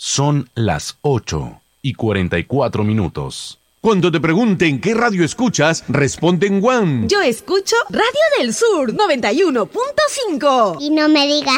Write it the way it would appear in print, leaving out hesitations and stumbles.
Son las 8:44. Cuando te pregunten qué radio escuchas, responde en One. Yo escucho Radio del Sur 91.5. Y no me digas